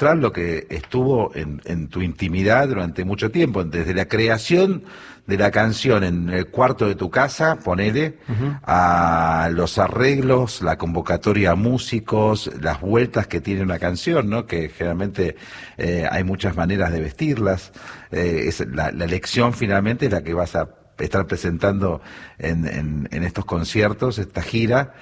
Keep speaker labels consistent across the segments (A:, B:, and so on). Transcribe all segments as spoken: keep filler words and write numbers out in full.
A: mostrar lo que estuvo en, en tu intimidad durante mucho tiempo, desde la creación de la canción en el cuarto de tu casa, ponele, uh-huh, a los arreglos, la convocatoria a músicos, las vueltas que tiene una canción, ¿no? Que generalmente eh, hay muchas maneras de vestirlas. Eh, es la, la elección finalmente es la que vas a estar presentando en, en, en estos conciertos, esta gira,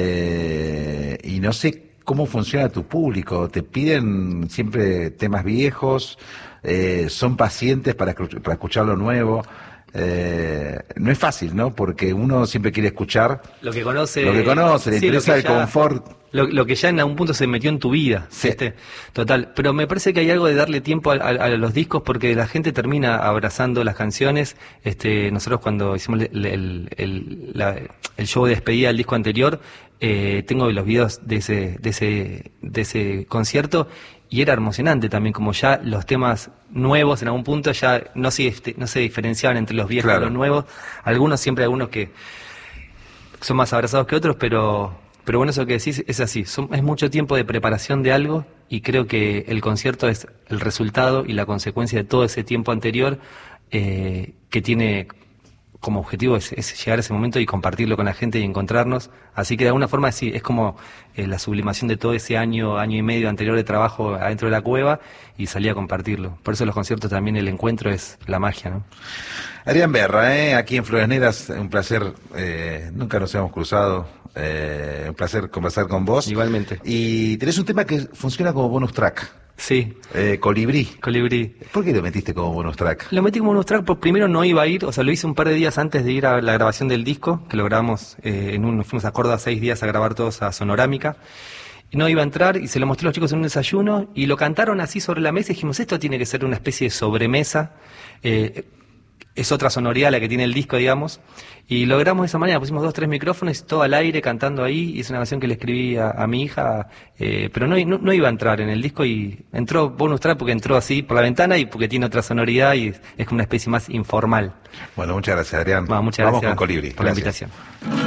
A: eh, y no sé cómo funciona tu público. ¿Te piden siempre temas viejos? Eh, ¿Son pacientes para, para escuchar lo nuevo? Eh, no es fácil, ¿no? Porque uno siempre quiere escuchar
B: lo que conoce,
A: lo que conoce, le
B: sí,
A: interesa el
B: ya,
A: confort.
B: Lo, lo que ya en algún punto se metió en tu vida,
A: sí.
B: ¿viste? Total. Pero me parece que hay algo de darle tiempo a, a, a los discos, porque la gente termina abrazando las canciones. Este, nosotros cuando hicimos el, el, el, la, el show de despedida del disco anterior, eh, tengo los videos de ese, de ese, de ese concierto, y era emocionante también, como ya los temas nuevos en algún punto ya no se, no se diferenciaban entre los viejos, claro, y los nuevos. Algunos, siempre algunos que son más abrazados que otros, pero pero bueno, eso que decís es así. Son, es mucho tiempo de preparación de algo, y creo que el concierto es el resultado y la consecuencia de todo ese tiempo anterior, eh, que tiene como objetivo es, es llegar a ese momento y compartirlo con la gente y encontrarnos. Así que de alguna forma sí, es como eh, la sublimación de todo ese año, año y medio anterior de trabajo adentro de la cueva, y salí a compartirlo. Por eso los conciertos también, el encuentro es la magia, ¿no?
A: Adrián Berra, ¿eh? Aquí en Flores Negras, un placer, eh, nunca nos hemos cruzado, eh, un placer conversar con vos.
B: Igualmente.
A: Y tenés un tema que funciona como bonus track.
B: Sí.
A: Eh, Colibrí.
B: Colibrí.
A: ¿Por qué lo metiste como bonus track?
B: Lo metí como bonus track porque primero no iba a ir, o sea, lo hice un par de días antes de ir a la grabación del disco, que lo grabamos eh, en un, nos fuimos a Córdoba seis días a grabar todos a Sonorámica. Y no iba a entrar, y se lo mostré a los chicos en un desayuno, y lo cantaron así sobre la mesa, y dijimos, esto tiene que ser una especie de sobremesa. Eh, es otra sonoridad la que tiene el disco, digamos, y logramos de esa manera. Pusimos dos, tres micrófonos, todo al aire, cantando ahí, y es una canción que le escribí a, a mi hija, eh, pero no, no, no iba a entrar en el disco, y entró bonus track porque entró así por la ventana, y porque tiene otra sonoridad, y es, es como una especie más informal.
A: Bueno, muchas gracias, Adrián.
B: Bueno, muchas
A: Vamos
B: gracias
A: con Colibrí.
B: por
A: Gracias.
B: la invitación.